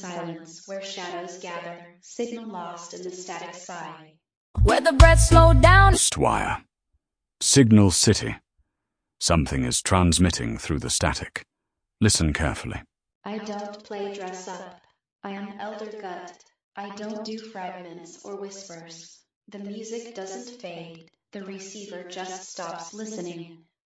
silence where shadows gather, signal lost in the static sigh. Where the breath slowed down. Wire. Signal City. Something is transmitting through the static. Listen carefully. I don't play dress up. I am Elder Gut. I don't do fragments or whispers. The music doesn't fade. The receiver just stops listening.